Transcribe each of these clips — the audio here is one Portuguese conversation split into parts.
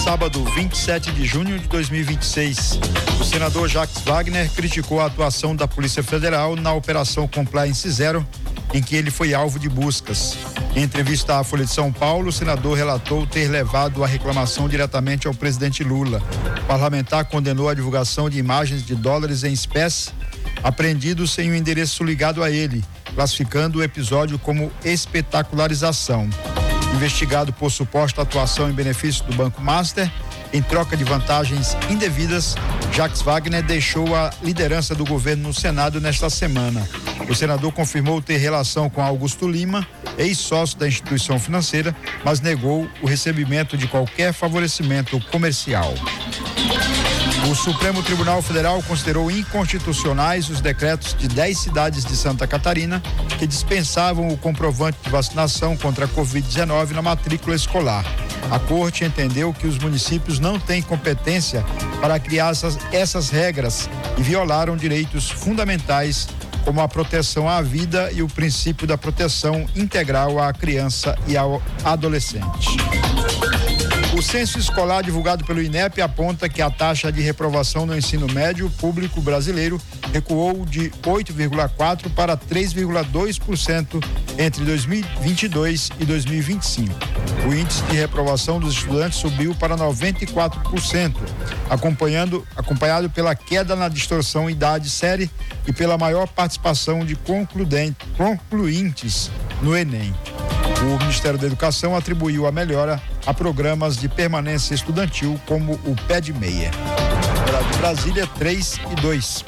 sábado, 27 de junho de 2026. O senador Jacques Wagner criticou a atuação da Polícia Federal na Operação Compliance Zero, em que ele foi alvo de buscas. Em entrevista à Folha de São Paulo, o senador relatou ter levado a reclamação diretamente ao presidente Lula. O parlamentar condenou a divulgação de imagens de dólares em espécie apreendidos sem o endereço ligado a ele, classificando o episódio como espetacularização. Investigado por suposta atuação em benefício do Banco Master, em troca de vantagens indevidas, Jacques Wagner deixou a liderança do governo no Senado nesta semana. O senador confirmou ter relação com Augusto Lima, ex-sócio da instituição financeira, mas negou o recebimento de qualquer favorecimento comercial. O Supremo Tribunal Federal considerou inconstitucionais os decretos de 10 cidades de Santa Catarina que dispensavam o comprovante de vacinação contra a Covid-19 na matrícula escolar. A Corte entendeu que os municípios não têm competência para criar essas regras e violaram direitos fundamentais como a proteção à vida e o princípio da proteção integral à criança e ao adolescente. O censo escolar divulgado pelo INEP aponta que a taxa de reprovação no ensino médio público brasileiro recuou de 8,4% para 3,2% entre 2022 e 2025. O índice de reprovação dos estudantes subiu para 94%, acompanhado pela queda na distorção idade-série e pela maior participação de concluintes no Enem. O Ministério da Educação atribuiu a melhora a programas de permanência estudantil como o Pé de Meia. De Brasília, 3:02.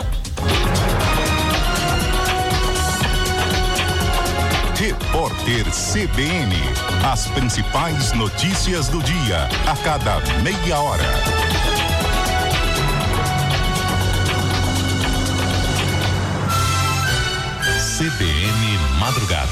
Repórter CBN. As principais notícias do dia, a cada meia hora. CBN Madrugada.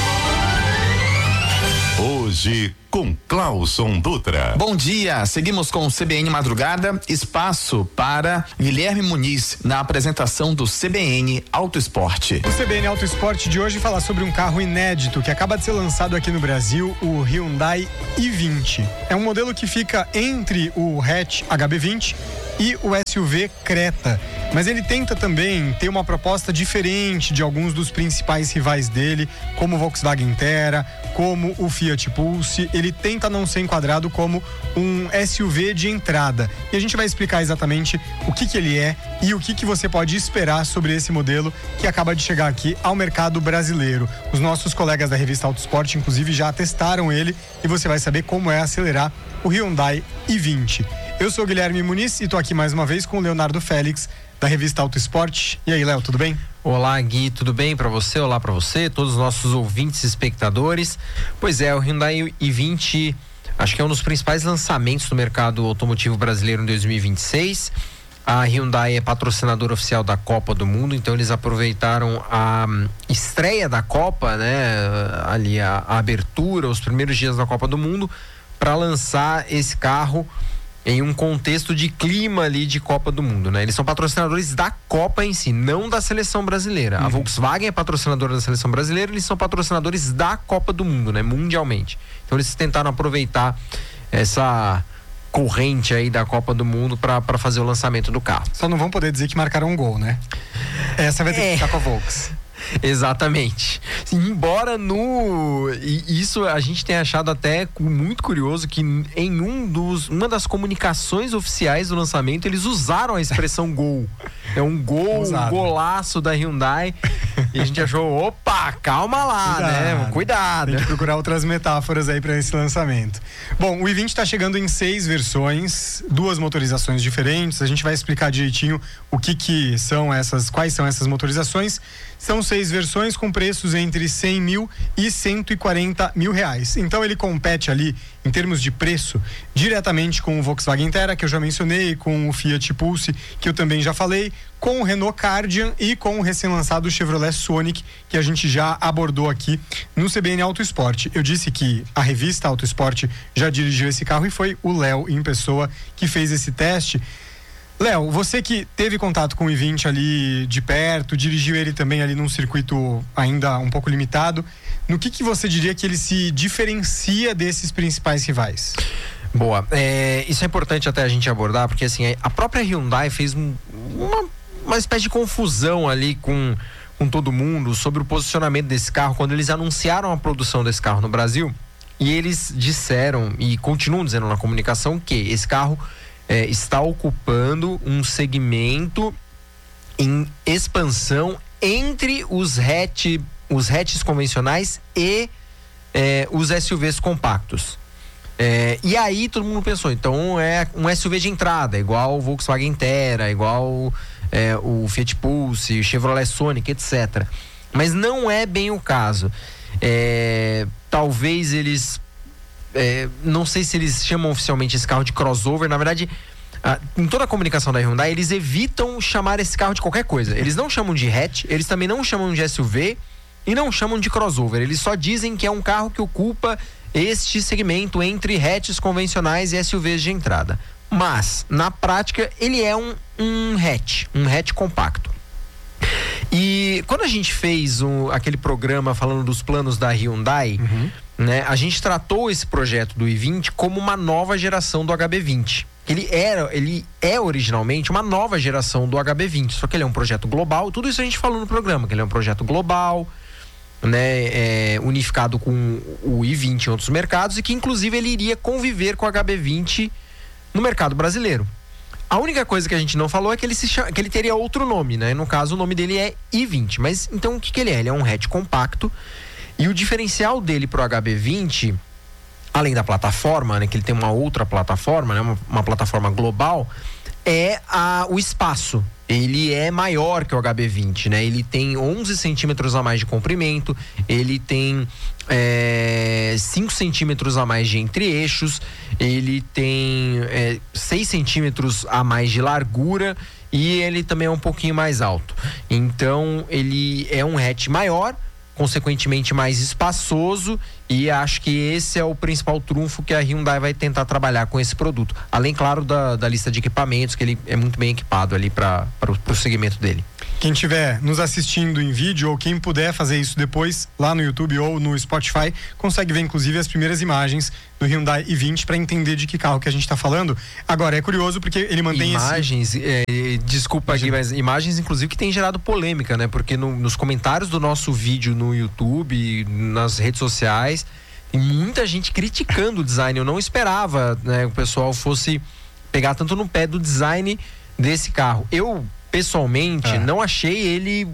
Hoje com Clauson Dutra. Bom dia, seguimos com o CBN Madrugada, espaço para Guilherme Muniz na apresentação do CBN Auto Esporte. O CBN Auto Esporte de hoje fala sobre um carro inédito que acaba de ser lançado aqui no Brasil, o Hyundai i20. É um modelo que fica entre o hatch HB20 e o SUV Creta, mas ele tenta também ter uma proposta diferente de alguns dos principais rivais dele, como o Volkswagen Terra, como o Fiat Pulse. Ele tenta não ser enquadrado como um SUV de entrada, e a gente vai explicar exatamente o que ele é e o que você pode esperar sobre esse modelo que acaba de chegar aqui ao mercado brasileiro. Os nossos colegas da revista Auto Esporte, inclusive, já testaram ele e você vai saber como é acelerar o Hyundai i20. Eu sou o Guilherme Muniz e tô aqui mais uma vez com o Leonardo Félix, da revista Auto Esporte. E aí, Léo, tudo bem? Olá, Gui, tudo bem para você? Olá para você, todos os nossos ouvintes e espectadores. Pois é, o Hyundai i20 acho que é um dos principais lançamentos do mercado automotivo brasileiro em 2026. A Hyundai é patrocinadora oficial da Copa do Mundo, então eles aproveitaram a estreia da Copa, né? Ali a abertura, os primeiros dias da Copa do Mundo, para lançar esse carro em um contexto de clima ali de Copa do Mundo, né? Eles são patrocinadores da Copa em si, não da seleção brasileira. A Volkswagen é patrocinadora da seleção brasileira, eles são patrocinadores da Copa do Mundo, né? Mundialmente. Então eles tentaram aproveitar essa corrente aí da Copa do Mundo para fazer o lançamento do carro. Só não vão poder dizer que marcaram um gol, né? Essa vai ter que ficar com a Volks. Exatamente. Embora isso a gente tenha achado até muito curioso que em uma das comunicações oficiais do lançamento eles usaram a expressão gol. É um gol, um golaço da Hyundai. E a gente achou, opa, calma lá, né? Cuidado. Tem que procurar outras metáforas aí para esse lançamento. Bom, o i20 está chegando em 6 versões, 2 motorizações diferentes. A gente vai explicar direitinho quais são essas motorizações. São 6 versões com preços entre 100 mil e 140 mil reais. Então ele compete ali, em termos de preço, diretamente com o Volkswagen Terra, que eu já mencionei, com o Fiat Pulse, que eu também já falei, com o Renault Kardian e com o recém-lançado Chevrolet Sonic, que a gente já abordou aqui no CBN Auto Esporte. Eu disse que a revista Auto Esporte já dirigiu esse carro e foi o Léo em pessoa que fez esse teste. Léo, você que teve contato com o i20 ali de perto, dirigiu ele também ali num circuito ainda um pouco limitado, no que você diria que ele se diferencia desses principais rivais? Boa. Isso é importante até a gente abordar, porque assim, a própria Hyundai fez uma espécie de confusão ali com todo mundo sobre o posicionamento desse carro quando eles anunciaram a produção desse carro no Brasil. E eles disseram e continuam dizendo na comunicação que esse carro está ocupando um segmento em expansão entre os hatches convencionais e os SUVs compactos. E aí todo mundo pensou, então é um SUV de entrada, igual o Volkswagen Terra, igual o Fiat Pulse, o Chevrolet Sonic, etc. Mas não é bem o caso. Talvez eles... não sei se eles chamam oficialmente esse carro de crossover. Na verdade, em toda a comunicação da Hyundai, eles evitam chamar esse carro de qualquer coisa. Eles não chamam de hatch, eles também não chamam de SUV e não chamam de crossover. Eles só dizem que é um carro que ocupa este segmento entre hatches convencionais e SUVs de entrada. Mas, na prática, ele é um hatch compacto. E quando a gente fez aquele programa falando dos planos da Hyundai, né, a gente tratou esse projeto do i20 como uma nova geração do HB20. Ele é originalmente uma nova geração do HB20, só que ele é um projeto global. Tudo isso a gente falou no programa, que ele é um projeto global, né, unificado com o i20 em outros mercados, e que inclusive ele iria conviver com o HB20 no mercado brasileiro. A única coisa que a gente não falou é que ele teria outro nome, né? No caso, o nome dele é i20. Mas então o que ele é? Ele é um hatch compacto, e o diferencial dele pro HB20, além da plataforma, né, que ele tem uma outra plataforma, né, uma plataforma global, é o espaço. Ele é maior que o HB20, né? Ele tem 11 centímetros a mais de comprimento, ele tem 5 centímetros a mais de entre-eixos, ele tem 6 centímetros a mais de largura e ele também é um pouquinho mais alto. Então, ele é um hatch maior, consequentemente mais espaçoso, e acho que esse é o principal trunfo que a Hyundai vai tentar trabalhar com esse produto. Além, claro, da lista de equipamentos, que ele é muito bem equipado ali para o segmento dele. Quem estiver nos assistindo em vídeo, ou quem puder fazer isso depois lá no YouTube ou no Spotify, consegue ver inclusive as primeiras imagens do Hyundai i20 para entender de que carro que a gente está falando. Agora, é curioso porque ele mantém imagens, desculpa aqui, mas imagens inclusive que tem gerado polêmica, né? Porque nos comentários do nosso vídeo no YouTube, nas redes sociais, tem muita gente criticando o design. Eu não esperava, né, que o pessoal fosse pegar tanto no pé do design desse carro. Eu pessoalmente não achei ele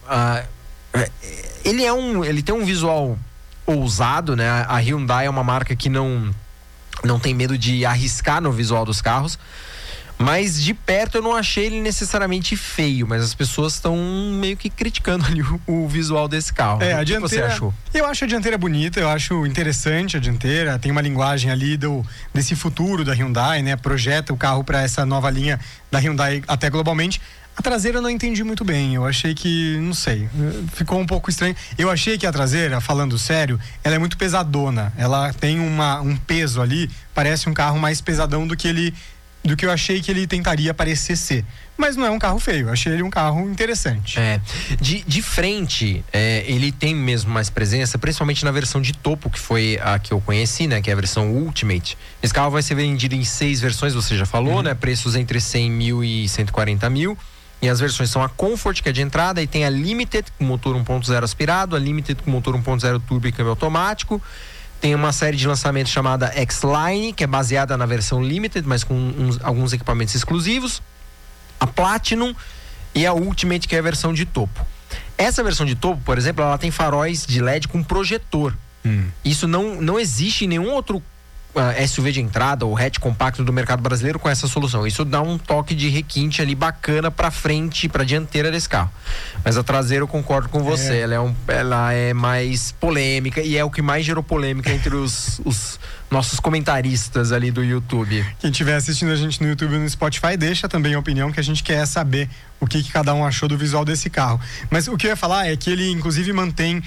ele tem um visual ousado, né? A Hyundai é uma marca que não tem medo de arriscar no visual dos carros, mas de perto eu não achei ele necessariamente feio, mas as pessoas estão meio que criticando ali o visual desse carro. A dianteira, o que você achou? Eu acho a dianteira bonita, eu acho interessante a dianteira, tem uma linguagem ali desse futuro da Hyundai, né? Projeta o carro para essa nova linha da Hyundai até globalmente. A traseira eu não entendi muito bem, eu achei que, não sei, ficou um pouco estranho. Eu achei que a traseira, falando sério, ela é muito pesadona, ela tem um peso ali, parece um carro mais pesadão do que eu achei que ele tentaria parecer ser. Mas não é um carro feio, eu achei ele um carro interessante. De frente, ele tem mesmo mais presença, principalmente na versão de topo, que foi a que eu conheci, né? Que é a versão Ultimate. Esse carro vai ser vendido em 6 versões, você já falou, né? Preços entre 100 mil e 140 mil. E as versões são a Comfort, que é de entrada, e tem a Limited com motor 1.0 aspirado, a Limited com motor 1.0 turbo e câmbio automático. Tem uma série de lançamentos chamada X-Line, que é baseada na versão Limited, mas com alguns equipamentos exclusivos. A Platinum e a Ultimate, que é a versão de topo. Essa versão de topo, por exemplo, ela tem faróis de LED com projetor. Isso não existe em nenhum outro SUV de entrada ou hatch compacto do mercado brasileiro com essa solução. Isso dá um toque de requinte ali bacana pra frente, pra dianteira desse carro. Mas a traseira eu concordo com você, ela é mais polêmica e é o que mais gerou polêmica entre os nossos comentaristas ali do YouTube. Quem estiver assistindo a gente no YouTube e no Spotify, deixa também a opinião, que a gente quer saber o que cada um achou do visual desse carro. Mas o que eu ia falar é que ele inclusive mantém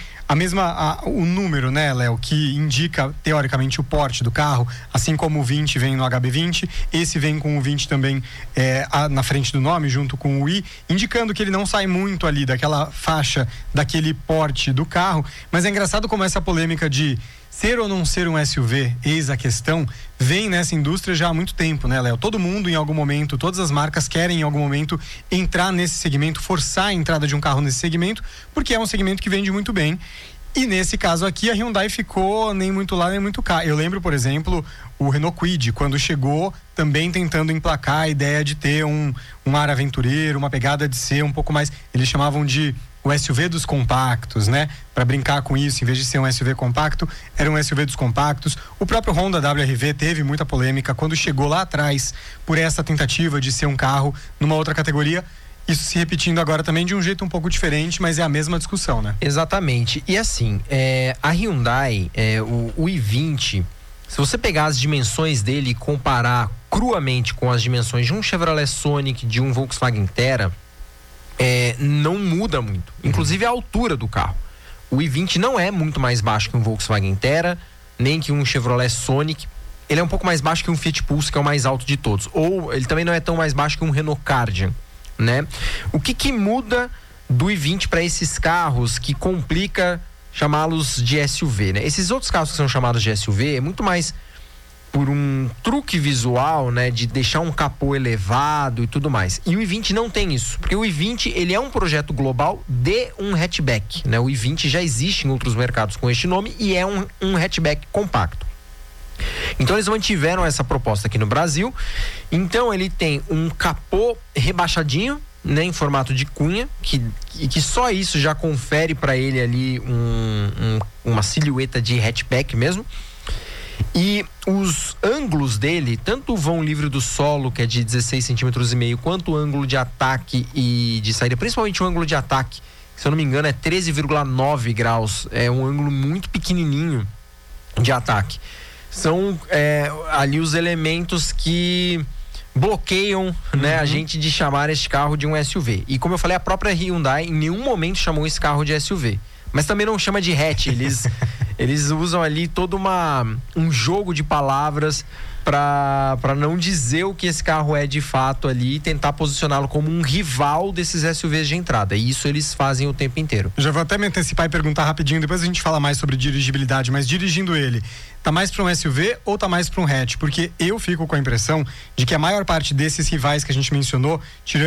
o número, né, Léo, que indica teoricamente o porte do carro, assim como o 20 vem no HB20, esse vem com o 20 também na frente do nome, junto com o i, indicando que ele não sai muito ali daquela faixa, daquele porte do carro. Mas é engraçado como essa polêmica de ser ou não ser um SUV, eis a questão, vem nessa indústria já há muito tempo, né, Léo? Todo mundo em algum momento, todas as marcas querem em algum momento entrar nesse segmento, forçar a entrada de um carro nesse segmento, porque é um segmento que vende muito bem. E nesse caso aqui, a Hyundai ficou nem muito lá, nem muito cá. Eu lembro, por exemplo, o Renault Kwid, quando chegou, também tentando emplacar a ideia de ter um ar aventureiro, uma pegada de ser um pouco mais... Eles chamavam de o SUV dos compactos, né? Para brincar com isso, em vez de ser um SUV compacto, era um SUV dos compactos. O próprio Honda WR-V teve muita polêmica quando chegou lá atrás por essa tentativa de ser um carro numa outra categoria. Isso se repetindo agora também de um jeito um pouco diferente, mas é a mesma discussão, né? Exatamente. E assim, a Hyundai, o i20, se você pegar as dimensões dele e comparar cruamente com as dimensões de um Chevrolet Sonic, de um Volkswagen Terra, não muda muito. Inclusive a altura do carro. O i20 não é muito mais baixo que um Volkswagen Terra, nem que um Chevrolet Sonic. Ele é um pouco mais baixo que um Fiat Pulse, que é o mais alto de todos. Ou ele também não é tão mais baixo que um Renault Kardian, né? O que muda do i20 para esses carros que complica chamá-los de SUV, né? Esses outros carros que são chamados de SUV é muito mais por um truque visual, né, de deixar um capô elevado e tudo mais. E o i20 não tem isso, porque o i20 ele é um projeto global de um hatchback, né? O i20 já existe em outros mercados com este nome e é um hatchback compacto. Então eles mantiveram essa proposta aqui no Brasil. Então ele tem um capô rebaixadinho, né, em formato de cunha, que só isso já confere para ele ali uma silhueta de hatchback mesmo. E os ângulos dele, tanto o vão livre do solo, que é de 16,5 centímetros, quanto o ângulo de ataque e de saída, principalmente o ângulo de ataque, se eu não me engano é 13,9 graus, é um ângulo muito pequenininho de ataque. São ali os elementos que bloqueiam, né, a gente de chamar este carro de um SUV. E como eu falei, a própria Hyundai em nenhum momento chamou esse carro de SUV. Mas também não chama de hatch, eles usam ali todo um jogo de palavras para não dizer o que esse carro é de fato ali e tentar posicioná-lo como um rival desses SUVs de entrada. E isso eles fazem o tempo inteiro. Já vou até me antecipar e perguntar rapidinho, depois a gente fala mais sobre dirigibilidade, mas dirigindo ele, tá mais para um SUV ou tá mais para um hatch? Porque eu fico com a impressão de que a maior parte desses rivais que a gente mencionou, tirando